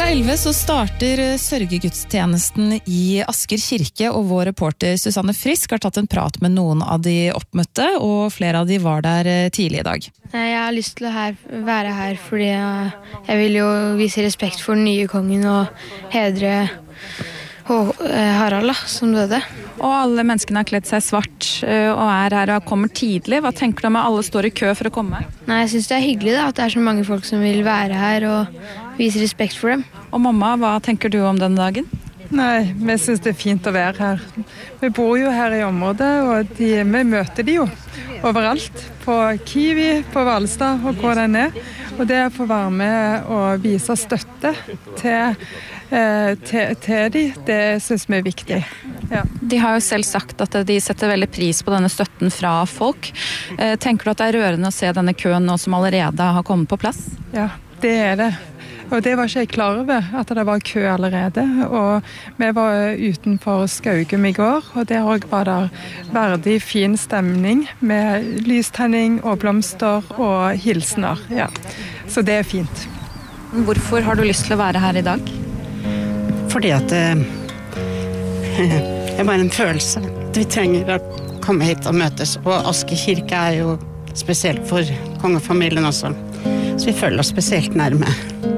11 så starter sørgegudstjenesten i Asker kirke, og vår reporter Susanne Frisk har tatt en prat med noen av de oppmøtte, og flere av de var der tidlig i dag. Jeg har lyst til å være her fordi jeg vil jo vise respekt for den nye kongen og hedre Harald som døde. Og alle menneskene har kledd seg svart og her og kommer tidlig. Hva tenker du om at alle står i kø for å komme? Nei, jeg synes det hyggelig at det så mange folk som vil være her og vise respekt for dem. Og mamma, hva tenker du om denne dagen? Nei, vi synes det fint å være her. Vi bor jo her i området, og vi møter de jo overalt. På Kiwi, på Valstad og hvor den Og det å få være med og vise støtte til de, det synes vi viktig. Ja. De har jo selv sagt at de setter veldig pris på denne støtten fra folk. Tenker du at det rørende å se denne køen nå som allerede har kommet på plass? Ja, det det. Og det var ikke jeg klar over, at det var kø allerede. Og vi var utenfor Skaugum i går, og der var det verdig fin stemning med lystenning og blomster og hilsener. Ja. Så det fint. Hvorfor har du lyst til å være her i dag? Fordi at det bare en følelse. Vi trenger å komme hit og møtes. Og Asker kirke jo spesielt for kongefamilien også. Så vi føler oss spesielt nærme.